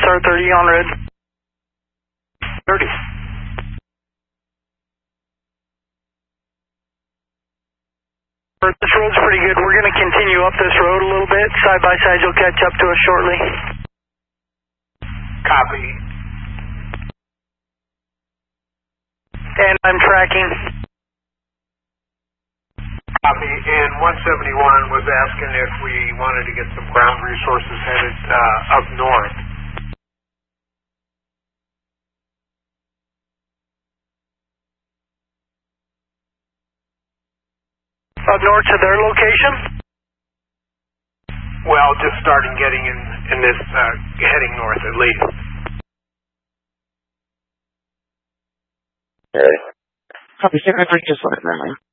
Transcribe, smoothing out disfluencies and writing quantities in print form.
SR 30 on red. 30. This road's pretty good. We're going to continue up this road a little bit. Side by side, you'll catch up to us shortly. Copy. And I'm tracking. Copy. And 171 was asking if we wanted to get some ground resources headed up north. Up north to their location? Well, just starting getting in this, heading north at least. Okay. Copy, sir. I just let it know.